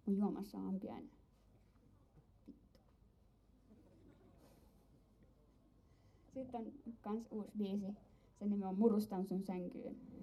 on juomassa ampiainen. Vittu. Sitten on kans uusi biisi. Sen nimi on Murustan sun sänkyyn.